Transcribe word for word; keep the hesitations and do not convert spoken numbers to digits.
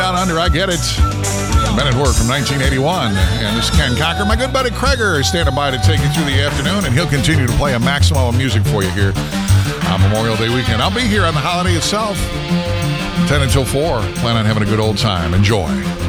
Down Under, I Get It. Men at Work from nineteen eighty-one. And this is Ken Cocker. My good buddy Kreger is standing by to take you through the afternoon, and he'll continue to play a maximum of music for you here on Memorial Day weekend. I'll be here on the holiday itself, ten until four. Plan on having a good old time. Enjoy.